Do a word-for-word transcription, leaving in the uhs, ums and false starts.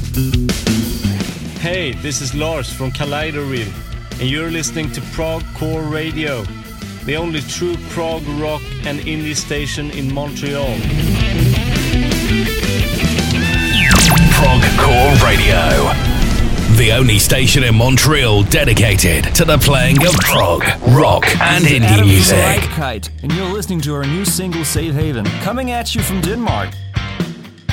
Hey, this is Lars from Kaleidoreville, and you're listening to Prog Core Radio, the only true prog rock and indie station in Montreal. Prog Core Radio, the only station in Montreal dedicated to the playing of prog, rock, and indie music. Kite, and you're listening to our new single "Safe Haven," coming at you from Denmark.